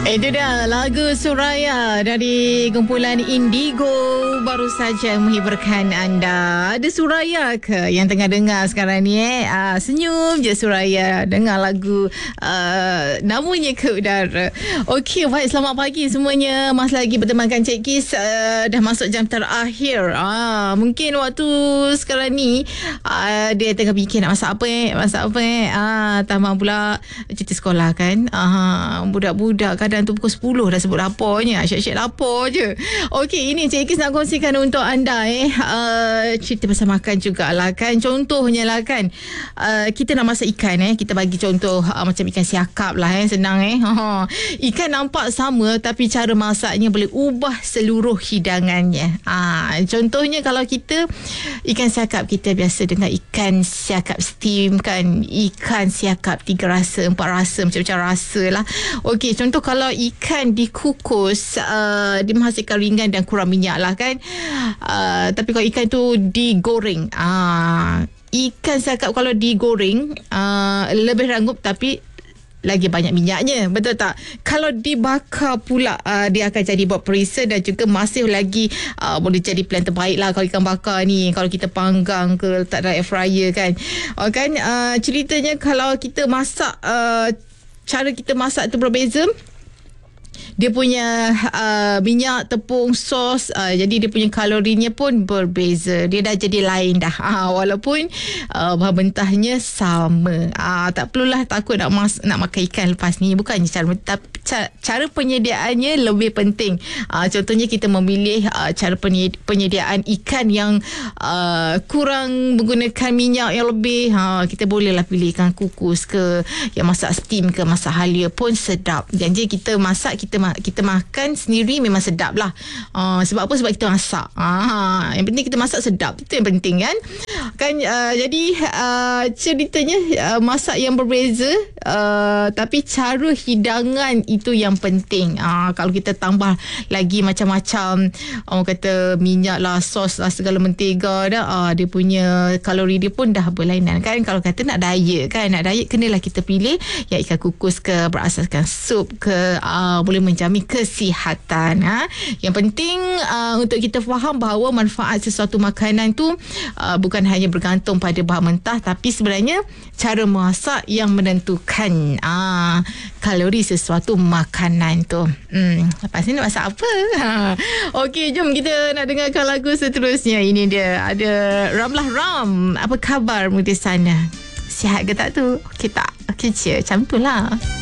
Itu dah lagu Suraya dari kumpulan Indigo baru saja menghiburkan anda. Ada Suraya ke yang tengah dengar sekarang ni senyum je Suraya dengar lagu namanya ke udara. Okey, baik, selamat pagi semuanya. Masih lagi bertemankan Cik Kis, dah masuk jam terakhir. Mungkin waktu sekarang ni dia tengah fikir nak masak apa tambah pula cuti sekolah kan. Budak-budak kadang tu pukul 10 dah sebut laparnya, asyik-asyik lapar je. Okey, ini Cik Kis nak kongsikan untuk anda cerita pasal makan jugalah kan. Contohnya lah kan, kita nak masak ikan kita bagi contoh macam ikan siakap lah senang ikan nampak sama tapi cara masaknya boleh ubah seluruh hidangannya. Contohnya kalau kita ikan siakap, kita biasa dengar ikan siakap steam kan, ikan siakap 3 rasa 4 rasa, macam-macam rasa lah. Okey, contoh kalau ikan dikukus, dia menghasilkan ringan dan kurang minyak lah kan. Tapi kalau ikan tu digoreng, ikan siakap kalau digoreng lebih rangup tapi lagi banyak minyaknya, betul tak? Kalau dibakar pula dia akan jadi buat perisa dan juga masih lagi boleh jadi pilihan terbaik lah kalau ikan bakar ni. Kalau kita panggang ke letak dalam air fryer kan, ceritanya kalau kita masak, cara kita masak tu berbeza. Dia punya minyak, tepung, sos, jadi dia punya kalorinya pun berbeza. Dia dah jadi lain dah. Walaupun bahan mentahnya sama. Tak perlulah takut nak makan ikan lepas ni. Bukannya cara penyediaannya lebih penting. Contohnya kita memilih cara penyediaan ikan yang kurang menggunakan minyak yang lebih. Kita bolehlah pilih ikan kukus ke, yang masak steam ke, masak halia pun sedap. Janji kita masak, kita makan sendiri memang sedap lah. Sebab apa? Sebab kita masak. Yang penting kita masak sedap. Itu yang penting kan. Jadi ceritanya masak yang berbeza, tapi cara hidangan itu yang penting. Kalau kita tambah lagi macam-macam, orang kata minyak lah, sos lah, segala mentega dah, dia punya kalori dia pun dah berlainan kan. Kalau kata nak diet kan, kenalah kita pilih yang ikan kukus ke, berasaskan sup ke, boleh menjamin kesihatan. Yang penting untuk kita faham bahawa manfaat sesuatu makanan tu bukan hanya bergantung pada bahan mentah, tapi sebenarnya cara masak yang menentukan kalori sesuatu makanan tu. Lepas ni nak masak apa? Okey, jom kita nak dengarkan lagu seterusnya. Ini dia, ada Ramlah Ram. Apa khabar di sana? Sihat ke tak tu? Okey tak? Okey je, macam tu lah.